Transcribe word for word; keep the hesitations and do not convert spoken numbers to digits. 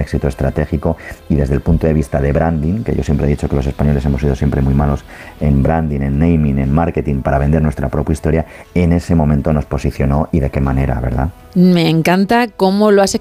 éxito estratégico, y desde el punto de vista de branding, que yo siempre he dicho que los españoles hemos sido siempre muy malos en branding, en naming, en marketing, para vender nuestra propia historia, en ese momento nos posicionó y de qué manera, ¿verdad? Me encanta cómo lo has